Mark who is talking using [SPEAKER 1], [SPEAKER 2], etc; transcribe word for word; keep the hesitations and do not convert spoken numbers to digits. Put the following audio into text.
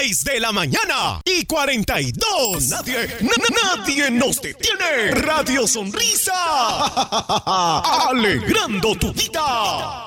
[SPEAKER 1] seis de la mañana y cuarenta y dos. Nadie, na- nadie nos detiene. Radio Sonrisa. Alegrando tu vida.